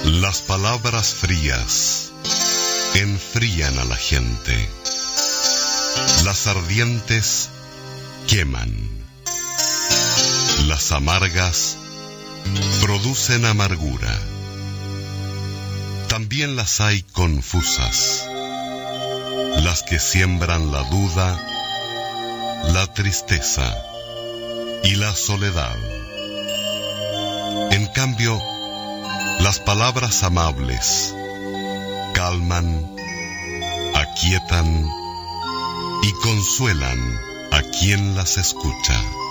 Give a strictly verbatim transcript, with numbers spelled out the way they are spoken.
Las palabras frías enfrían a la gente. Las ardientes queman. Las amargas producen amargura. También las hay confusas, las que siembran la duda, la tristeza y la soledad. En cambio, las palabras amables calman, aquietan y consuelan a quien las escucha.